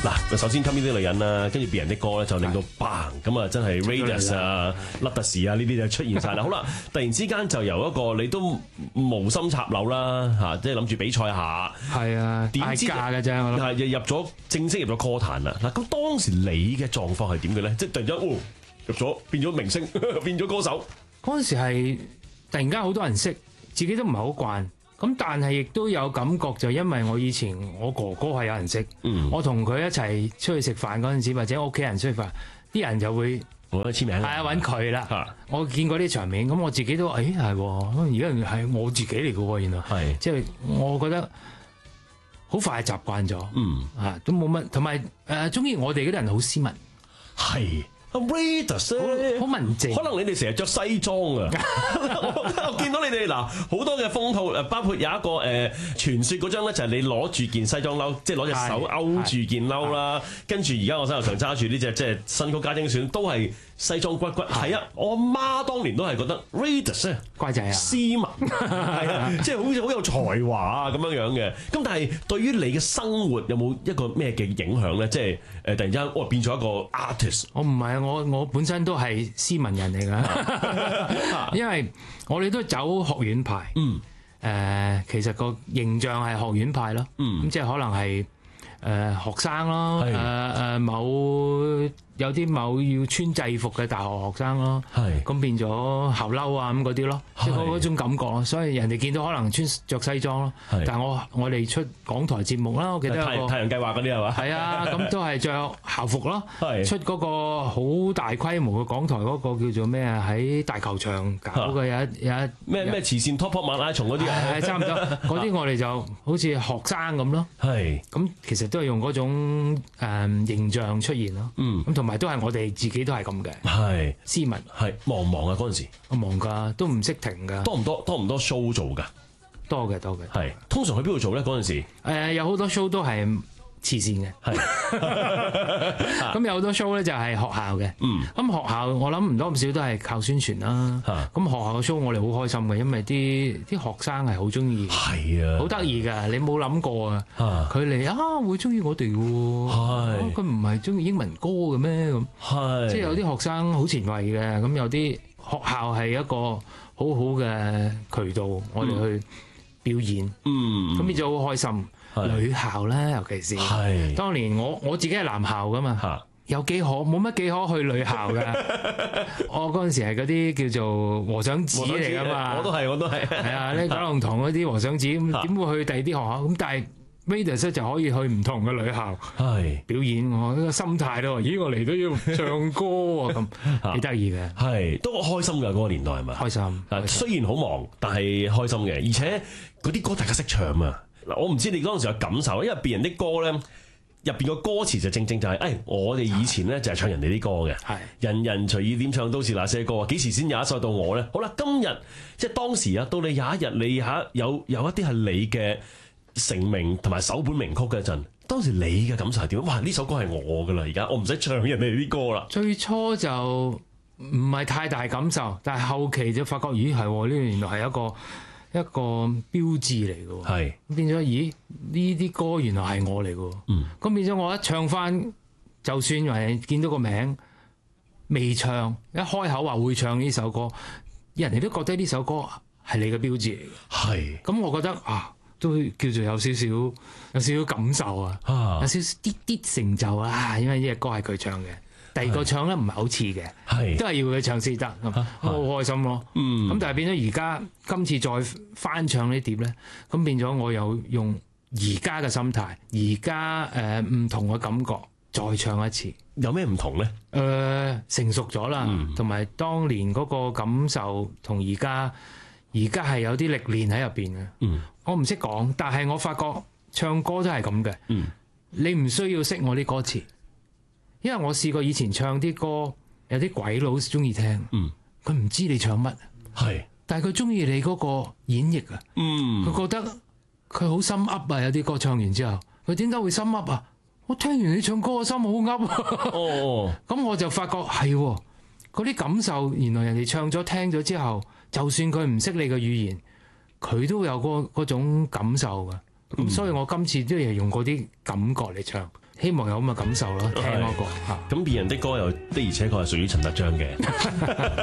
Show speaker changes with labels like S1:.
S1: 嗱，首先《Come In》啲女人啦，跟住別人啲歌咧就令到 bang 咁啊，真係 Raidas 啊、甩特士啊呢啲就出現晒啦。好啦，突然之間就由一個你都無心插柳啦嚇，即係諗住比賽下，
S2: 係啊，
S1: 點知
S2: 嗌價嘅啫，我諗
S1: 係入咗正式入咗歌壇啦。嗱，咁當時你嘅狀況係點嘅咧？即係突然間入咗變咗明星，變咗歌手。
S2: 嗰陣時係突然間好多人識，自己都唔係好慣。咁但係亦都有感覺，就因為我以前我哥哥係有人識，我同佢一齊出去食飯嗰陣時，或者屋企人出去飯，啲人就會
S1: 我簽名，
S2: 係啊揾佢啦。我見過啲場面，咁我自己都係喎，而家係我自己嚟嘅喎，原來係即係我覺得好快習慣咗，都冇乜，同埋中意我哋嗰啲人好斯文，
S1: 係。Raidas
S2: 好文靜，
S1: 可能你哋成日着西裝啊！我見到你哋嗱好多嘅封套，包括有一個傳說嗰張咧，就係你攞住件西裝褸，即係攞隻手勾住件褸啦。跟住而家我手頭上揸住呢隻即係新曲加精選，都係西裝骨骨。係啊，我阿媽當年都係覺得 Raidas 乖仔啊，斯文係啊，即係好似好有才華啊咁樣嘅。咁但係對於你嘅生活有冇一個咩嘅影響咧？即係突然間變咗一個 artist。
S2: 我唔係我本身都係斯文人嚟㗎，因為我哋都走學院派，其實個形象係學院派咯，咁即係可能係學生咯，有啲某要穿制服嘅大學學生咯，咁變咗校褸啊咁嗰啲咯，即係嗰種感覺咯。所以人哋見到可能着西裝咯，但係我哋出港台節目啦，我記得有個
S1: 太陽計劃嗰啲係嘛？係
S2: 啊，咁都係着校服咯，出嗰個好大規模嘅港台嗰個叫做咩啊？喺大球場搞嘅有一
S1: 咩慈善 Top Up 馬拉松嗰啲
S2: 係差唔多，嗰啲我哋就好似學生咁咯。係咁，其實都係用嗰種形象出現咯。咁同埋都係我哋自己都係咁嘅，係斯文，
S1: 係忙唔忙啊？嗰陣時
S2: 我忙㗎，都唔識停㗎。
S1: 多唔多 show 做㗎？
S2: 多嘅。
S1: 係通常去邊度做咧？嗰陣時
S2: 有好多 show 都係慈善嘅，咁有好多 show 咧就係學校嘅。咁學校我諗唔多唔少都係靠宣傳啦。咁學校嘅 show 我哋好開心嘅，因為啲學生係好中意，係啊，好得意㗎。你冇諗過啊？佢嚟會中意我哋喎，佢唔係中意英文歌嘅咩？咁即係有啲學生好前衛嘅，咁有啲學校係一個好好嘅渠道，我哋去表演，咁變咗好開心。女校咧，尤其是當年我自己係男校噶嘛，有幾可冇乜幾可去女校噶。我嗰陣時係嗰啲叫做和尚子嚟噶嘛，
S1: 我都係
S2: 係啊，呢九龍塘嗰啲和尚子，點會去第二啲學校？咁但係 Raidas 就可以去唔同嘅女校表演，我呢個心態咯。咦，我嚟都要唱歌啊，咁幾得意嘅，
S1: 係都好開心㗎。嗰個年代係咪？
S2: 開心。
S1: 雖然好忙，但係開心嘅，而且嗰啲歌大家識唱啊。嗱，我唔知你嗰陣時有感受，因為別人啲歌咧，入邊個歌詞就正就係，我哋以前咧就係唱人哋啲歌嘅，人人隨意點唱都是那些歌，幾時先有一首到我咧？好啦，今日即係當時啊，到你有一日你有一啲係你嘅成名同埋首本名曲嘅陣，當時你嘅感受係點？哇！呢首歌係我噶啦，而家我唔使唱人哋啲歌啦。
S2: 最初就唔係太大感受，但係後期就發覺，咦係呢原來係一個標誌嚟嘅，係變咗，咦呢啲歌原來係我嚟嘅，咁變咗我一唱翻，就算係見到個名未唱，一開口話會唱呢首歌，人哋都覺得呢首歌係你嘅標誌嚟嘅，係咁我覺得都叫做有少少感受啊，有少少啲成就啊，因為呢隻歌係佢唱嘅。第二個唱咧唔係好似嘅，都係要佢唱先得，好開心咯。咁但係變咗而家今次再翻唱呢碟咧，咁變咗我又用而家嘅心態，而家唔同嘅感覺再唱一次。
S1: 有咩唔同咧？
S2: 成熟咗啦，同埋當年嗰個感受同而家係有啲歷練喺入邊嘅。我唔識講，但係我發覺唱歌都係咁嘅。你唔需要識我啲歌詞。因為我試過以前唱啲歌，有啲鬼佬中意聽，佢唔知你唱乜，但係佢中意你嗰個演繹啊，佢覺得佢好心噏啊，有啲歌唱完之後，佢點解會心噏啊？我聽完你唱歌個心好噏啊，咁我就發覺係嗰啲感受，原來人哋唱咗聽咗之後，就算佢唔識你嘅語言，佢都有嗰種感受噶，咁所以我今次都係用嗰啲感覺嚟唱。 希望有咁嘅感受咯，聽嗰個嚇。
S1: 咁變人的歌又的而且確係屬於陳德章嘅。